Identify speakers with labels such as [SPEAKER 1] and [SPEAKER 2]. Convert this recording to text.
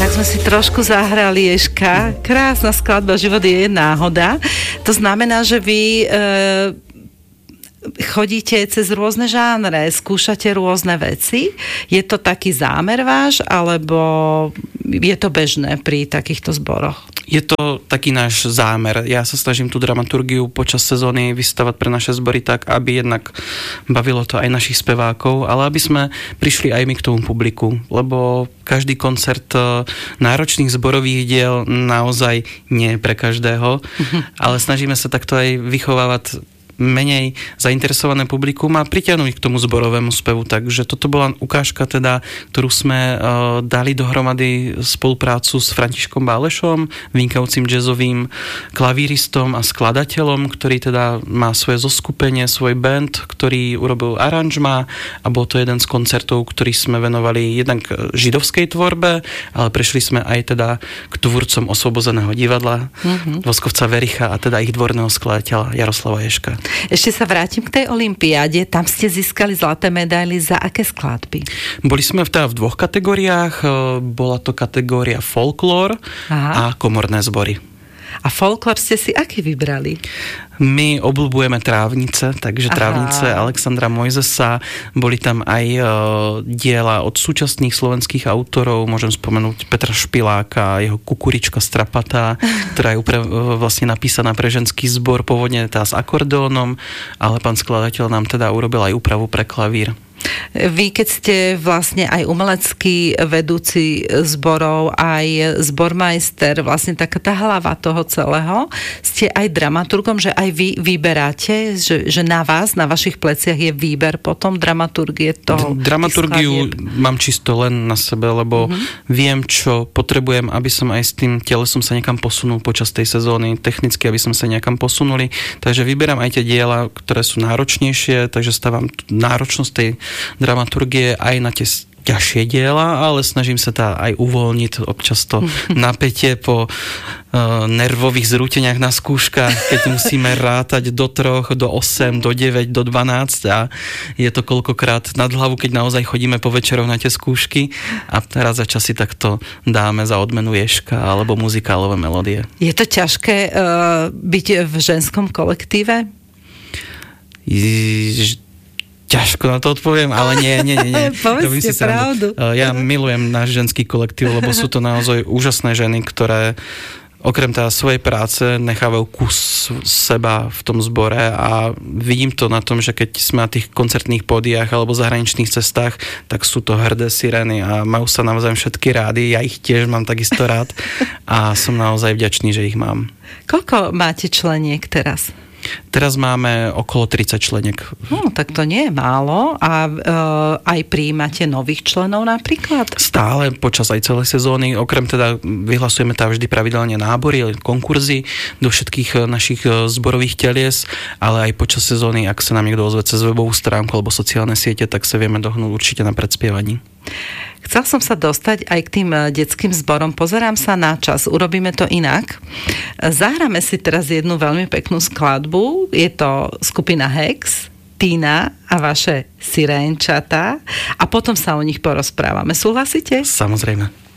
[SPEAKER 1] Tak sme si trošku zahrali Ježka. Krásna skladba Život je náhoda. To znamená, že vy chodíte cez rôzne žánre, skúšate rôzne veci. Je to taký zámer váš, alebo je to bežné pri takýchto zboroch?
[SPEAKER 2] Je to taký náš zámer. Ja sa snažím tú dramaturgiu počas sezóny vystavať pre naše zbory tak, aby jednak bavilo to aj našich spevákov, ale aby sme prišli aj my k tomu publiku, lebo každý koncert náročných zborových diel naozaj nie je pre každého, ale snažíme sa takto aj vychovávať menej zainteresované publikum a pritiahnuť k tomu zborovému spevu. Takže toto bola ukážka teda, ktorú sme dali dohromady spoluprácu s Františkom Bálešom, vynikajúcim jazzovým klavíristom a skladateľom, ktorý teda má svoje zoskupenie, svoj band, ktorý urobil aranžma a bol to jeden z koncertov, ktorý sme venovali jednak židovskej tvorbe, ale prešli sme aj teda k tvorcom Osvobozeného divadla, Voskovca Vericha a teda ich dvorného skladateľa Jaroslava Ježka.
[SPEAKER 1] Ešte sa vrátim k tej olympiáde. Tam ste získali zlaté medaily za aké skladby?
[SPEAKER 2] Boli sme v dvoch kategóriách. Bola to kategória folklór a komorné zbory.
[SPEAKER 1] A folklór ste si aký vybrali?
[SPEAKER 2] My obľúbujeme Trávnice, takže Trávnice Alexandra Mojzesa, boli tam aj diela od súčasných slovenských autorov, môžem spomenúť Petra Špiláka, jeho Kukurička strapatá, ktorá je vlastne napísaná pre ženský zbor, pôvodne tá s akordeónom, ale pán skladateľ nám teda urobil aj úpravu pre klavír.
[SPEAKER 1] Vy, keď ste vlastne aj umelecký vedúci zborov, aj zbormajster, vlastne taká tá hlava toho celého, ste aj dramaturgom, že aj vy vyberáte, že na vás, na vašich pleciach je výber potom dramaturgie toho?
[SPEAKER 2] Dramaturgiu mám čisto len na sebe, lebo viem, čo potrebujem, aby som aj s tým telesom sa niekam posunul počas tej sezóny, technicky, aby som sa niekam posunuli. Takže vyberám aj tie diela, ktoré sú náročnejšie, takže stávam náročnosť tej dramaturgie aj na tie ťažšie diela, ale snažím sa aj uvoľniť občas to napätie po nervových zrúteniach na skúškach, keď musíme rátať do 3, do 8, do 9, do 12 a je to koľkokrát nad hlavu, keď naozaj chodíme po večeroch na tie skúšky a raz za časy takto dáme za odmenu Ježka alebo muzikálové melódie.
[SPEAKER 1] Je to ťažké byť v ženskom kolektíve?
[SPEAKER 2] Ťažko na to odpoviem, ale nie.
[SPEAKER 1] Povedzte pravdu.
[SPEAKER 2] Ja milujem náš ženský kolektív, lebo sú to naozaj úžasné ženy, ktoré okrem teda svojej práce nechávajú kus seba v tom zbore a vidím to na tom, že keď sme na tých koncertných pódiách alebo zahraničných cestách, tak sú to hrdé sirény a majú sa navzájom všetky rády. Ja ich tiež mám takisto rád a som naozaj vďačný, že ich mám.
[SPEAKER 1] Koľko máte členiek teraz?
[SPEAKER 2] Teraz máme okolo 30 členiek.
[SPEAKER 1] Tak to nie je málo. A aj prijímate nových členov napríklad?
[SPEAKER 2] Stále, počas aj celej sezóny. Okrem teda vyhlasujeme tam vždy pravidelne nábory, konkurzy do všetkých našich zborových telies, ale aj počas sezóny, ak sa nám niekto ozve cez webovú stránku alebo sociálne siete, tak sa vieme dohnúť určite na predspievaní.
[SPEAKER 1] Chcel som sa dostať aj k tým detským zborom. Pozerám sa na čas. Urobíme to inak. Zahráme si teraz jednu veľmi peknú skladbu. Je to skupina Hex, Tina a vaše sirénčatá a potom sa o nich porozprávame. Súhlasíte?
[SPEAKER 2] Samozrejme.